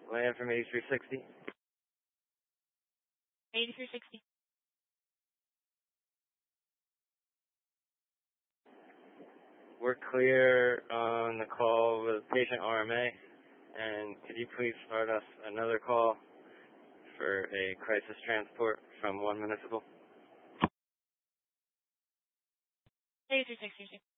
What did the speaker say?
Land from 8360. 8360. We're clear on the call with patient RMA, and could you please start us another call for a crisis transport from 1 municipal? 8360.